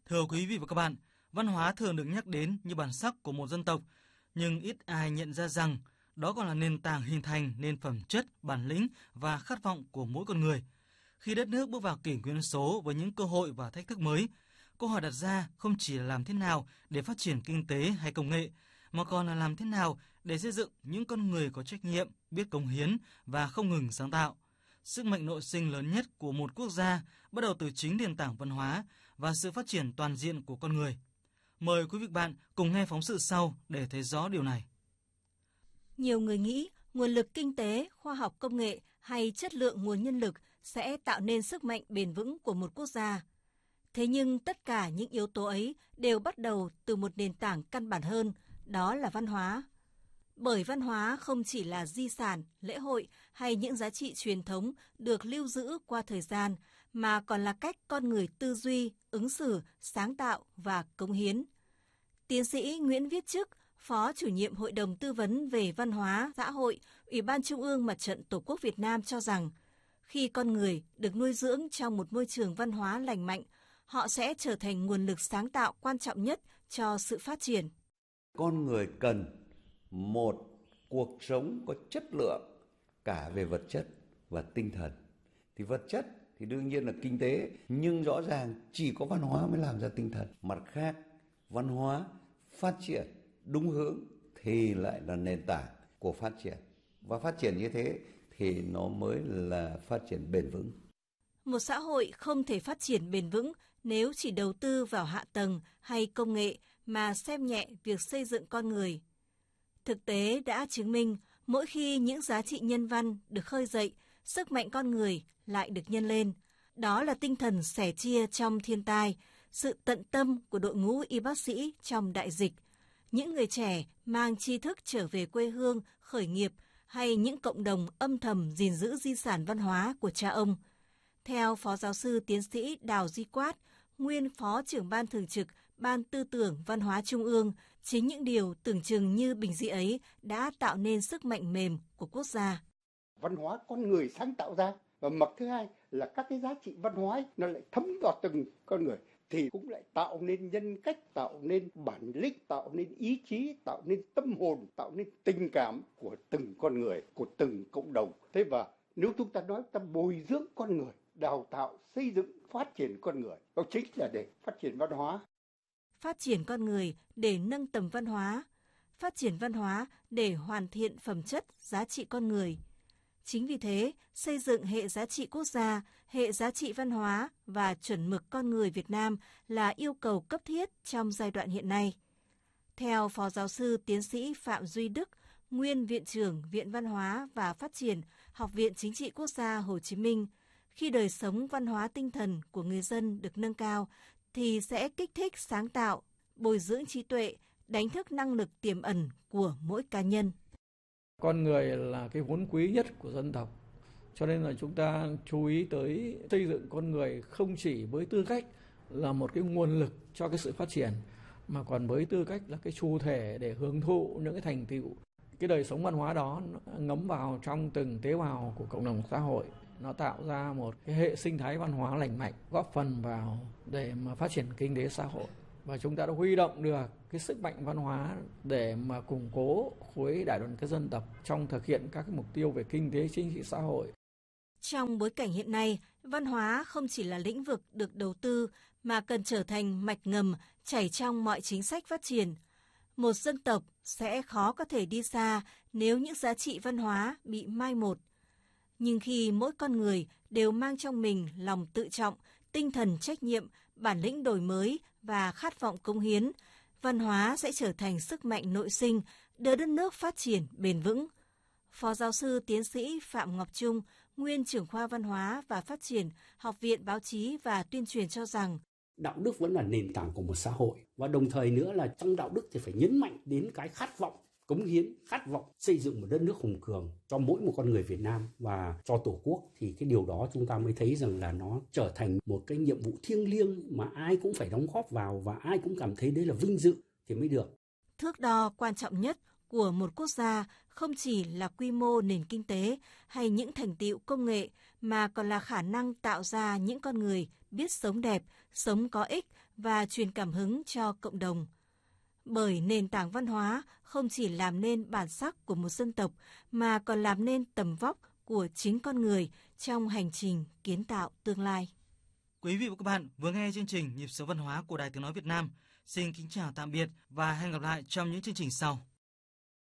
Thưa quý vị và các bạn, văn hóa thường được nhắc đến như bản sắc của một dân tộc, nhưng ít ai nhận ra rằng đó còn là nền tảng hình thành nên phẩm chất, bản lĩnh và khát vọng của mỗi con người. Khi đất nước bước vào kỷ nguyên số với những cơ hội và thách thức mới, câu hỏi đặt ra không chỉ là làm thế nào để phát triển kinh tế hay công nghệ, mà còn là làm thế nào để xây dựng những con người có trách nhiệm, biết cống hiến và không ngừng sáng tạo. Sức mạnh nội sinh lớn nhất của một quốc gia bắt đầu từ chính nền tảng văn hóa và sự phát triển toàn diện của con người. Mời quý vị bạn cùng nghe phóng sự sau để thấy rõ điều này. Nhiều người nghĩ nguồn lực kinh tế, khoa học công nghệ hay chất lượng nguồn nhân lực sẽ tạo nên sức mạnh bền vững của một quốc gia. Thế nhưng tất cả những yếu tố ấy đều bắt đầu từ một nền tảng căn bản hơn, đó là văn hóa. Bởi văn hóa không chỉ là di sản, lễ hội hay những giá trị truyền thống được lưu giữ qua thời gian, mà còn là cách con người tư duy, ứng xử, sáng tạo và cống hiến. Tiến sĩ Nguyễn Viết Chức, Phó chủ nhiệm Hội đồng Tư vấn về Văn hóa, Xã hội, Ủy ban Trung ương Mặt trận Tổ quốc Việt Nam cho rằng, khi con người được nuôi dưỡng trong một môi trường văn hóa lành mạnh, họ sẽ trở thành nguồn lực sáng tạo quan trọng nhất cho sự phát triển. Con người cần một cuộc sống có chất lượng cả về vật chất và tinh thần. Thì vật chất thì đương nhiên là kinh tế, nhưng rõ ràng chỉ có văn hóa mới làm ra tinh thần. Mặt khác, văn hóa phát triển đúng hướng thì lại là nền tảng của phát triển. Và phát triển như thế thì nó mới là phát triển bền vững. Một xã hội không thể phát triển bền vững nếu chỉ đầu tư vào hạ tầng hay công nghệ mà xem nhẹ việc xây dựng con người. Thực tế đã chứng minh mỗi khi những giá trị nhân văn được khơi dậy, sức mạnh con người lại được nhân lên. Đó là tinh thần sẻ chia trong thiên tai, sự tận tâm của đội ngũ y bác sĩ trong đại dịch, những người trẻ mang tri thức trở về quê hương, khởi nghiệp hay những cộng đồng âm thầm gìn giữ di sản văn hóa của cha ông. Theo Phó Giáo sư Tiến sĩ Đào Duy Quát, nguyên Phó trưởng Ban Thường trực Ban Tư tưởng Văn hóa Trung ương, chính những điều tưởng chừng như bình dị ấy đã tạo nên sức mạnh mềm của quốc gia. Văn hóa con người sáng tạo ra, và mặt thứ hai là các cái giá trị văn hóa ấy, nó lại thấm vào từng con người, thì cũng lại tạo nên nhân cách, tạo nên bản lĩnh, tạo nên ý chí, tạo nên tâm hồn, tạo nên tình cảm của từng con người, của từng cộng đồng. Thế và nếu chúng ta nói ta bồi dưỡng con người, đào tạo, xây dựng, phát triển con người, đó chính là để phát triển văn hóa. Phát triển con người để nâng tầm văn hóa, phát triển văn hóa để hoàn thiện phẩm chất, giá trị con người. Chính vì thế, xây dựng hệ giá trị quốc gia, hệ giá trị văn hóa và chuẩn mực con người Việt Nam là yêu cầu cấp thiết trong giai đoạn hiện nay. Theo Phó Giáo sư Tiến sĩ Phạm Duy Đức, nguyên Viện trưởng Viện Văn hóa và Phát triển, Học viện Chính trị Quốc gia Hồ Chí Minh, khi đời sống văn hóa tinh thần của người dân được nâng cao, thì sẽ kích thích sáng tạo, bồi dưỡng trí tuệ, đánh thức năng lực tiềm ẩn của mỗi cá nhân. Con người là cái vốn quý nhất của dân tộc, cho nên là chúng ta chú ý tới xây dựng con người không chỉ với tư cách là một cái nguồn lực cho cái sự phát triển, mà còn với tư cách là cái chủ thể để hưởng thụ những cái thành tựu. Cái đời sống văn hóa đó ngấm vào trong từng tế bào của cộng đồng xã hội, nó tạo ra một cái hệ sinh thái văn hóa lành mạnh, góp phần vào để mà phát triển kinh tế xã hội. Và chúng ta đã huy động được cái sức mạnh văn hóa để mà củng cố khối đại đoàn kết dân tộc trong thực hiện các cái mục tiêu về kinh tế, chính trị, xã hội. Trong bối cảnh hiện nay, văn hóa không chỉ là lĩnh vực được đầu tư mà cần trở thành mạch ngầm chảy trong mọi chính sách phát triển. Một dân tộc sẽ khó có thể đi xa nếu những giá trị văn hóa bị mai một. Nhưng khi mỗi con người đều mang trong mình lòng tự trọng, tinh thần trách nhiệm, bản lĩnh đổi mới và khát vọng cống hiến, văn hóa sẽ trở thành sức mạnh nội sinh đưa đất nước phát triển bền vững. Phó Giáo sư Tiến sĩ Phạm Ngọc Trung, nguyên trưởng khoa Văn hóa và Phát triển, Học viện Báo chí và Tuyên truyền cho rằng đạo đức vẫn là nền tảng của một xã hội, và đồng thời nữa là trong đạo đức thì phải nhấn mạnh đến cái khát vọng cống hiến, khát vọng xây dựng một đất nước hùng cường cho mỗi một con người Việt Nam và cho Tổ quốc. Thì cái điều đó chúng ta mới thấy rằng là nó trở thành một cái nhiệm vụ thiêng liêng mà ai cũng phải đóng góp vào và ai cũng cảm thấy đấy là vinh dự thì mới được. Thước đo quan trọng nhất của một quốc gia không chỉ là quy mô nền kinh tế hay những thành tựu công nghệ, mà còn là khả năng tạo ra những con người biết sống đẹp, sống có ích và truyền cảm hứng cho cộng đồng. Bởi nền tảng văn hóa không chỉ làm nên bản sắc của một dân tộc, mà còn làm nên tầm vóc của chính con người trong hành trình kiến tạo tương lai. Quý vị và các bạn vừa nghe chương trình Nhịp sống văn hóa của Đài Tiếng nói Việt Nam. Xin kính chào tạm biệt và hẹn gặp lại trong những chương trình sau.